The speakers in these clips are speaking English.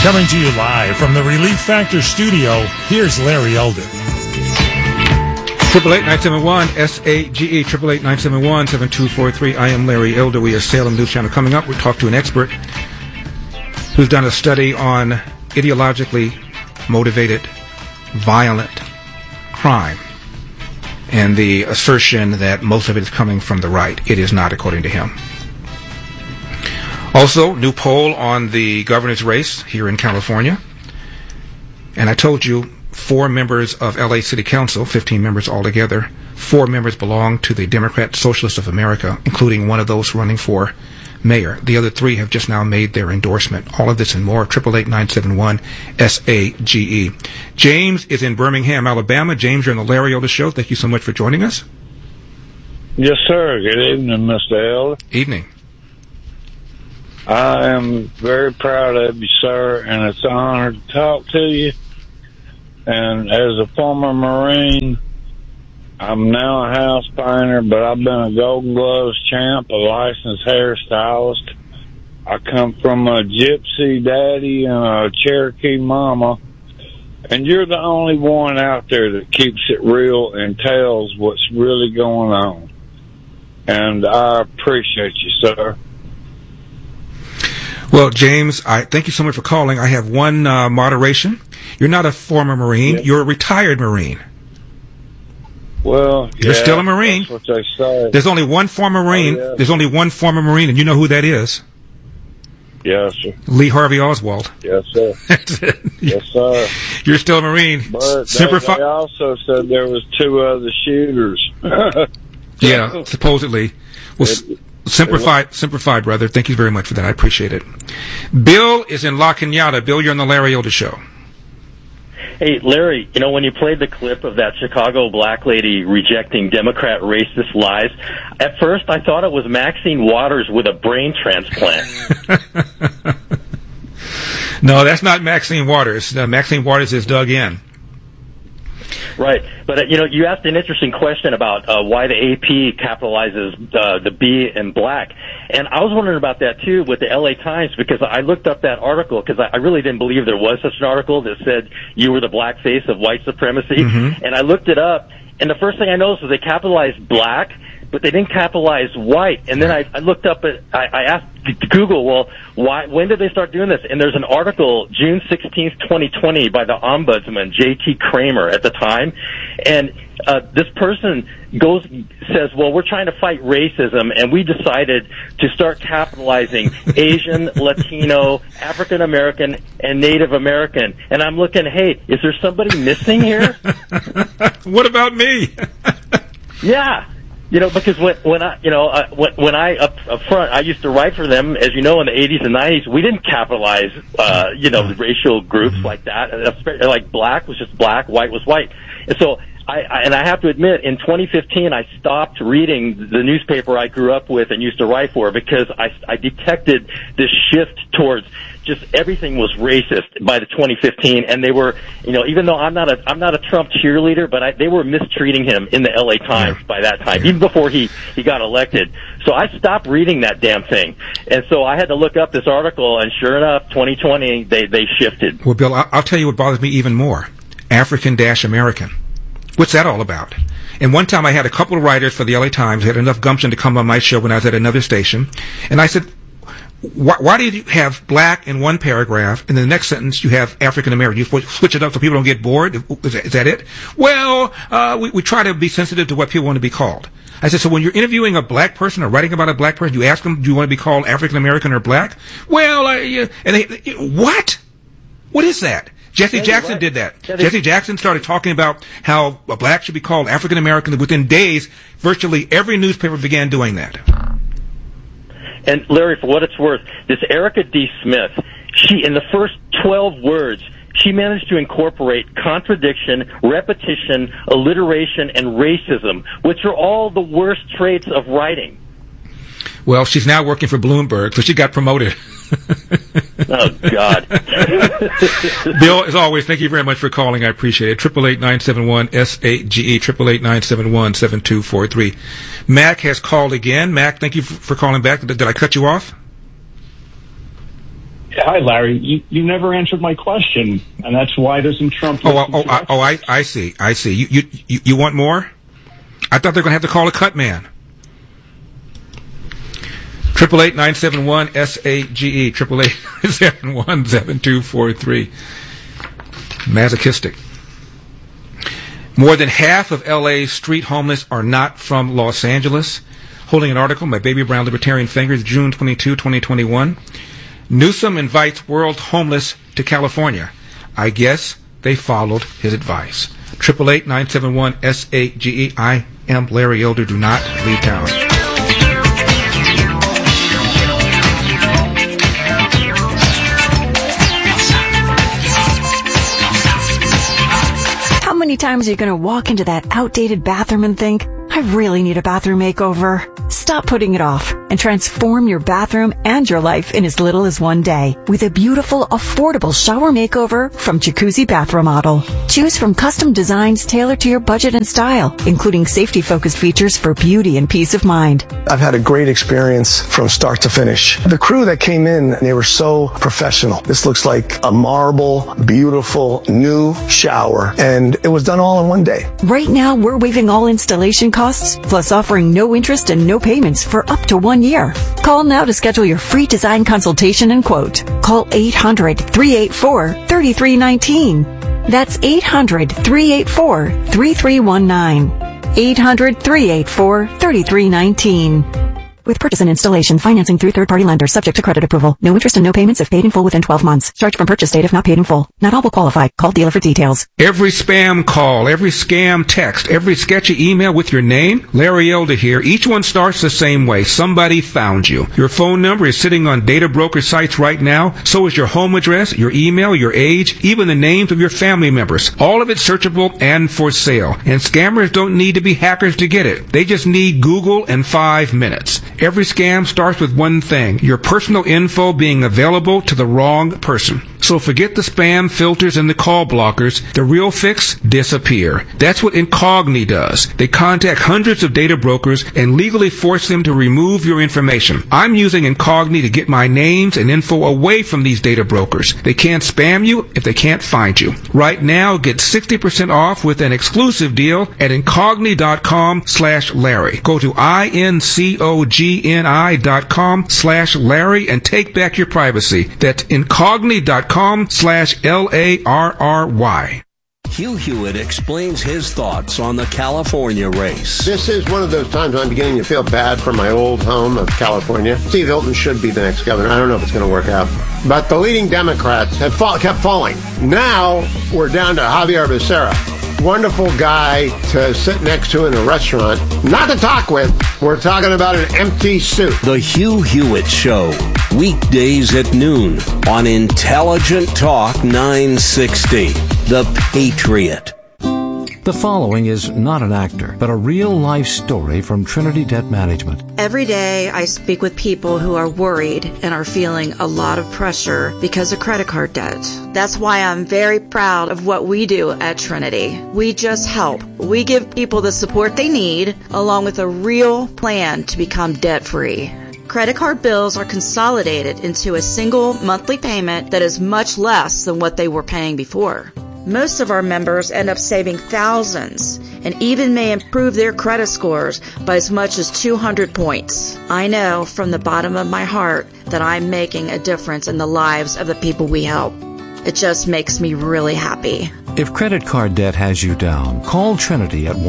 Coming to you live from the Relief Factor studio, here's Larry Elder. 888-971-SAGE, 888-971-7243. I am Larry Elder. We are Salem News Channel. Coming up, we'll talk to an expert who's done a study on ideologically motivated, violent crime and the assertion that most of it is coming from the right. It is not, according to him. Also, new poll on the governor's race here in California. And I told you 4 members of LA City Council, 15 members altogether, 4 members belong to the Democrat Socialists of America, including one of those running for mayor. The other 3 have just now made their endorsement. All of this and more, 888-971-SAGE. James is in Birmingham, Alabama. James, you're on the Larry Elder Show. Thank you so much for joining us. Yes, sir. Good evening, Mr. Elder. Evening. I am very proud of you, sir, and it's an honor to talk to you. And as a former Marine, I'm now a house painter, but I've been a Golden Gloves champ, a licensed hairstylist. I come from a gypsy daddy and a Cherokee mama, and you're the only one out there that keeps it real and tells what's really going on. And I appreciate you, sir. Well, James, I thank you so much for calling. I have one moderation. You're not a former Marine. Yeah. You're a retired Marine. Well, you're still a Marine. That's what they say. There's only one former Marine. Oh, yeah. There's only one former Marine, and you know who that is. Yes, sir. Lee Harvey Oswald. Yes, sir. Yes, sir. You're still a Marine. But they also said there was 2 other shooters. Yeah, supposedly. Well, Simplify, brother. Thank you very much for that. I appreciate it. Bill is in La Cañada. Bill, you're on the Larry Elder Show. Hey, Larry, you know, when you played the clip of that Chicago black lady rejecting Democrat racist lies, at first I thought it was Maxine Waters with a brain transplant. No, that's not Maxine Waters. Maxine Waters is dug in. Right. But, you know, you asked an interesting question about why the AP capitalizes the B in black. And I was wondering about that, too, with the L.A. Times, because I looked up that article because I really didn't believe there was such an article that said you were the blackface of white supremacy. Mm-hmm. And I looked it up, and the first thing I noticed was they capitalized black, but they didn't capitalize white. And then I looked up, I asked Google, well, when did they start doing this? And there's an article, June 16th, 2020, by the Ombudsman, J.T. Kramer, at the time. And this person says, well, we're trying to fight racism, and we decided to start capitalizing Asian, Latino, African American, and Native American. And I'm looking, hey, is there somebody missing here? What about me? Yeah. You know, because when I up front, I used to write for them, as you know, in the 80s and 90s, we didn't capitalize, racial groups like that. Like black was just black, white was white. And so I have to admit, in 2015, I stopped reading the newspaper I grew up with and used to write for because I detected this shift towards just everything was racist by the 2015, and they were, you know, even though I'm not a Trump cheerleader, but they were mistreating him in the LA Times by that time, even before he got elected. So I stopped reading that damn thing, and so I had to look up this article, and sure enough, 2020 they shifted. Well, Bill, I'll tell you what bothers me even more: African-American. What's that all about? And one time I had a couple of writers for the LA Times, had enough gumption to come on my show when I was at another station, and I said, why do you have black in one paragraph, and in the next sentence you have African American? You switch it up so people don't get bored? Is that it? Well, we try to be sensitive to what people want to be called. I said, so when you're interviewing a black person or writing about a black person, you ask them, do you want to be called African American or black? Well, what? What is that? Jesse Jackson did that. Jesse Jackson started talking about how a black should be called African American. Within days, virtually every newspaper began doing that. And Larry, for what it's worth, this Erica D. Smith, she, in the first 12 words, she managed to incorporate contradiction, repetition, alliteration, and racism, which are all the worst traits of writing. Well, she's now working for Bloomberg, so she got promoted. Oh, God. Bill, as always, thank you very much for calling. I appreciate it. 888-971-SAGE, 888-971-7243. Mac has called again. Mac, thank you for calling back. Did I cut you off? Hi, Larry. You never answered my question, and that's why doesn't Trump... I see. You want more? I thought they were going to have to call a cut man. 888-971-SAGE. 888-971-7243. Masochistic. More than half of LA's street homeless are not from Los Angeles. Holding an article by Baby Brown Libertarian Fingers, June 22, 2021. Newsom invites world homeless to California. I guess they followed his advice. 888-971-SAGE. I am Larry Elder. Do not leave town. How many times are you going to walk into that outdated bathroom and think, I really need a bathroom makeover? Stop putting it off and transform your bathroom and your life in as little as one day with a beautiful, affordable shower makeover from Jacuzzi Bath Remodel. Choose from custom designs tailored to your budget and style, including safety-focused features for beauty and peace of mind. I've had a great experience from start to finish. The crew that came in, they were so professional. This looks like a marble, beautiful, new shower, and it was done all in one day. Right now, we're waiving all installation costs, plus offering no interest and no payments for up to 1 year. Call now to schedule your free design consultation and quote. Call 800-384-3319. That's 800-384-3319. 800-384-3319. With purchase and installation, financing through third-party lenders, subject to credit approval. No interest and no payments if paid in full within 12 months. Charge from purchase date if not paid in full. Not all will qualify. Call dealer for details. Every spam call, every scam text, every sketchy email with your name, Larry Elder here, each one starts the same way. Somebody found you. Your phone number is sitting on data broker sites right now. So is your home address, your email, your age, even the names of your family members. All of it searchable and for sale. And scammers don't need to be hackers to get it. They just need Google and 5 minutes. Every scam starts with one thing, your personal info being available to the wrong person. So forget the spam filters and the call blockers. The real fix, disappear. That's what Incogni does. They contact hundreds of data brokers and legally force them to remove your information. I'm using Incogni to get my names and info away from these data brokers. They can't spam you if they can't find you. Right now, get 60% off with an exclusive deal at Incogni.com/Larry. Go to INCOGNI.com/Larry and take back your privacy. That's Incogni.com/LARRY. Hugh Hewitt explains his thoughts on the California race. This is one of those times I'm beginning to feel bad for my old home of California. Steve Hilton should be the next governor. I don't know if it's going to work out. But the leading Democrats have kept falling. Now we're down to Javier Becerra. Wonderful guy to sit next to in a restaurant. Not to talk with. We're talking about an empty suit. The Hugh Hewitt Show. Weekdays at noon on Intelligent Talk 960. The Patriot. The following is not an actor, but a real-life story from Trinity Debt Management. Every day I speak with people who are worried and are feeling a lot of pressure because of credit card debt. That's why I'm very proud of what we do at Trinity. We just help. We give people the support they need, along with a real plan to become debt-free. Credit card bills are consolidated into a single monthly payment that is much less than what they were paying before. Most of our members end up saving thousands and even may improve their credit scores by as much as 200 points. I know from the bottom of my heart that I'm making a difference in the lives of the people we help. It just makes me really happy. If credit card debt has you down, call Trinity at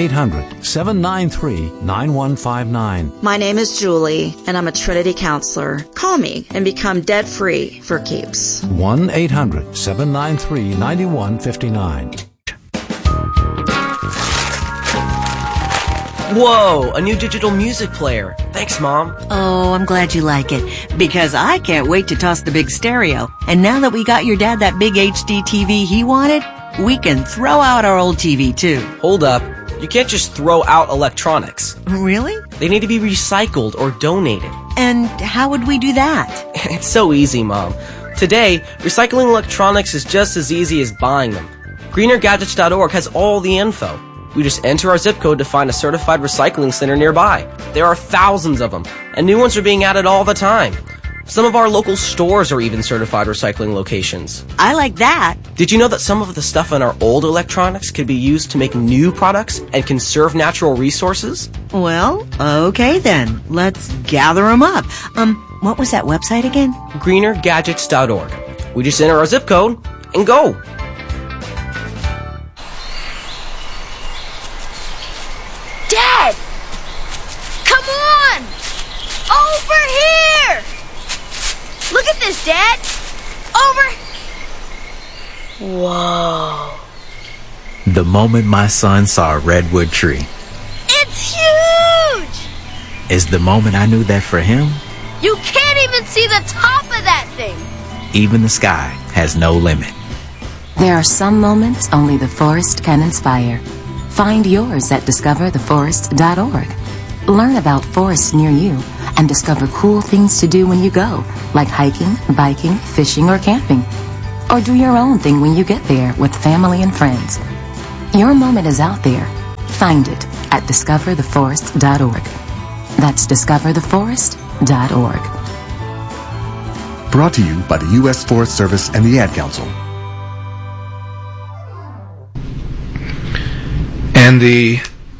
1-800-793-9159. My name is Julie, and I'm a Trinity counselor. Call me and become debt-free for keeps. 1-800-793-9159. Whoa, a new digital music player. Thanks, Mom. Oh, I'm glad you like it, because I can't wait to toss the big stereo. And now that we got your dad that big HD TV he wanted, we can throw out our old TV, too. Hold up. You can't just throw out electronics. Really? They need to be recycled or donated. And how would we do that? It's so easy, Mom. Today, recycling electronics is just as easy as buying them. GreenerGadgets.org has all the info. We just enter our zip code to find a certified recycling center nearby. There are thousands of them, and new ones are being added all the time. Some of our local stores are even certified recycling locations. I like that. Did you know that some of the stuff in our old electronics could be used to make new products and conserve natural resources? Well, okay then. Let's gather them up. What was that website again? greenergadgets.org. We just enter our zip code and go. Dad! Come on! Over here! Look at this, Dad! Over! Whoa. The moment my son saw a redwood tree It's huge! is the moment I knew that for him, You can't even see the top of that thing! even the sky has no limit. There are some moments only the forest can inspire. Find yours at discovertheforest.org. Learn about forests near you and discover cool things to do when you go, like hiking, biking, fishing, or camping. Or do your own thing when you get there with family and friends. Your moment is out there. Find it at discovertheforest.org. That's discovertheforest.org. Brought to you by the U.S. Forest Service and the Ad Council. And the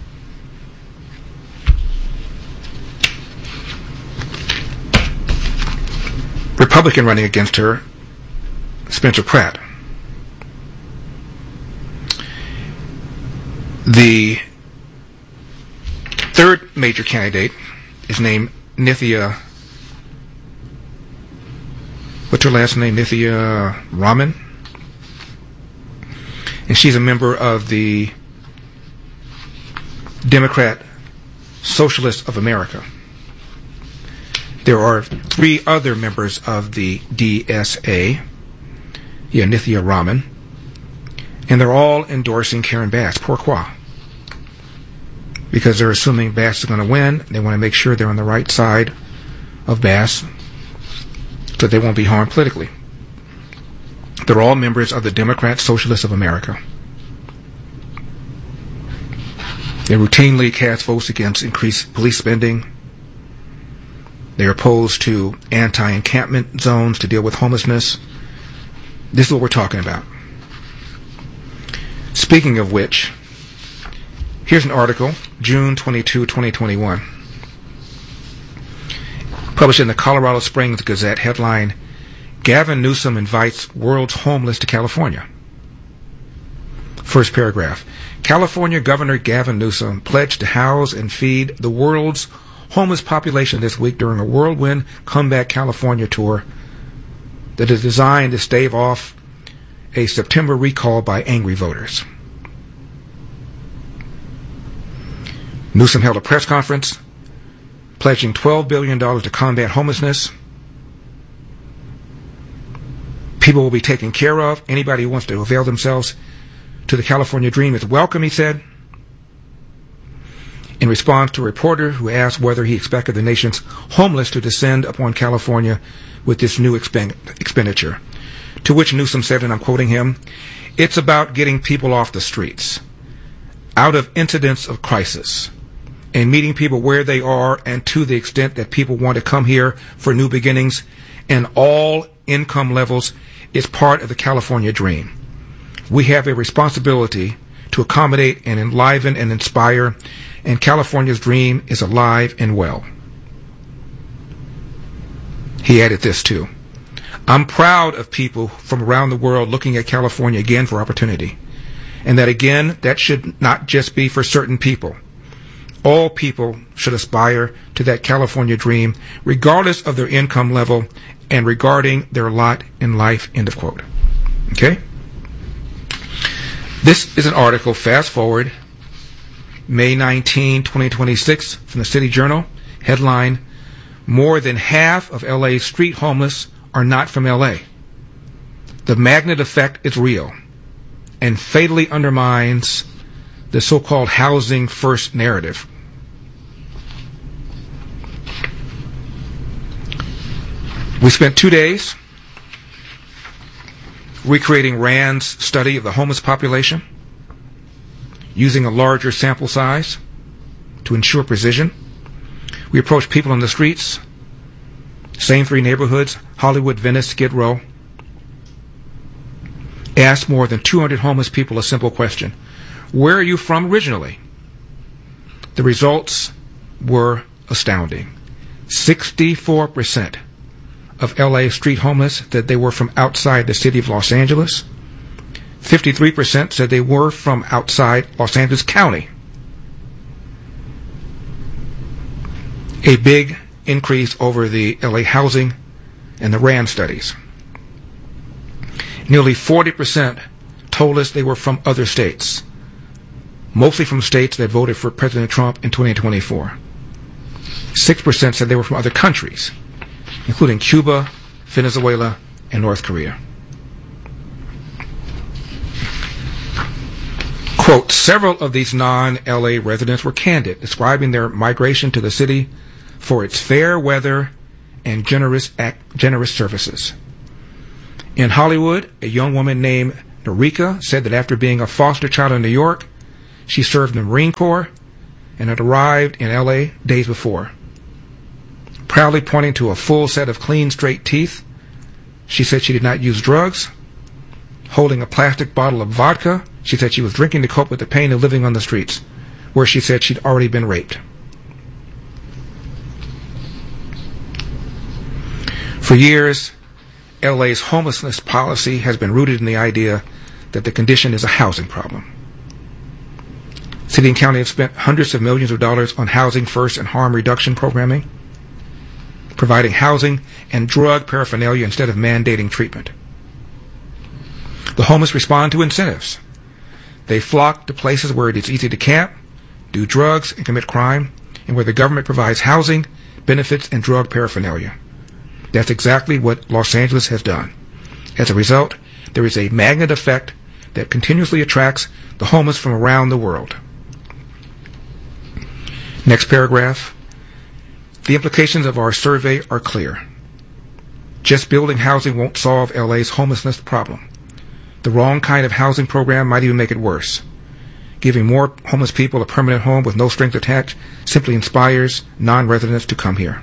Republican running against her, Spencer Pratt. The third major candidate is named Nithya. What's her last name? Nithya Raman. And she's a member of the Democrat Socialists of America. There are 3 other members of the DSA, Nithya Raman, and they're all endorsing Karen Bass. Pourquoi? Because they're assuming Bass is going to win. They want to make sure they're on the right side of Bass so they won't be harmed politically. They're all members of the Democrat Socialists of America. They routinely cast votes against increased police spending. They're opposed to anti-encampment zones to deal with homelessness. This is what we're talking about. Speaking of which, here's an article, June 22, 2021. Published in the Colorado Springs Gazette, headline, Gavin Newsom invites world's homeless to California. First paragraph. California Governor Gavin Newsom pledged to house and feed the world's homeless population this week during a whirlwind Comeback California tour that is designed to stave off a September recall by angry voters. Newsom held a press conference pledging $12 billion to combat homelessness. People will be taken care of. Anybody who wants to avail themselves to the California dream is welcome, he said, in response to a reporter who asked whether he expected the nation's homeless to descend upon California with this new expenditure. To which Newsom said, and I'm quoting him, "It's about getting people off the streets, out of incidents of crisis, and meeting people where they are, and to the extent that people want to come here for new beginnings, and all income levels is part of the California dream. We have a responsibility to accommodate and enliven and inspire, and California's dream is alive and well." He added this too. "I'm proud of people from around the world looking at California again for opportunity. And that again, that should not just be for certain people. All people should aspire to that California dream, regardless of their income level and regarding their lot in life," end of quote. Okay? This is an article, fast forward, May 19, 2026, from the City Journal. Headline, "More than half of LA's street homeless are not from LA. The magnet effect is real and fatally undermines the so-called housing first narrative." We spent 2 days recreating Rand's study of the homeless population, using a larger sample size to ensure precision. We approached people on the streets same three neighborhoods, Hollywood, Venice, Skid Row, asked more than 200 homeless people a simple question: where are you from originally? The results were astounding. 64% of LA street homeless said they were from outside the city of Los Angeles. 53% said they were from outside Los Angeles County. A big increase over the LA housing and the RAND studies. Nearly 40% told us they were from other states, mostly from states that voted for President Trump in 2024. 6% said they were from other countries, including Cuba, Venezuela, and North Korea. Quote, several of these non-LA residents were candid, describing their migration to the city for its fair weather and generous services. In Hollywood, a young woman named Norika said that after being a foster child in New York, she served in the Marine Corps and had arrived in LA days before. Proudly pointing to a full set of clean, straight teeth, she said she did not use drugs. Holding a plastic bottle of vodka, she said she was drinking to cope with the pain of living on the streets, where she said she'd already been raped. For years, LA's homelessness policy has been rooted in the idea that the condition is a housing problem. City and county have spent hundreds of millions of dollars on housing first and harm reduction programming, providing housing and drug paraphernalia instead of mandating treatment. The homeless respond to incentives. They flock to places where it is easy to camp, do drugs, and commit crime, and where the government provides housing, benefits, and drug paraphernalia. That's exactly what Los Angeles has done. As a result, there is a magnet effect that continuously attracts the homeless from around the world. Next paragraph. The implications of our survey are clear. Just building housing won't solve LA's homelessness problem. The wrong kind of housing program might even make it worse. Giving more homeless people a permanent home with no strings attached simply inspires non-residents to come here.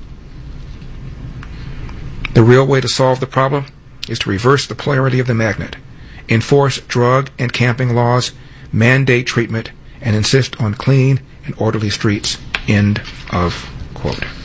The real way to solve the problem is to reverse the polarity of the magnet, enforce drug and camping laws, mandate treatment, and insist on clean and orderly streets. End of quote.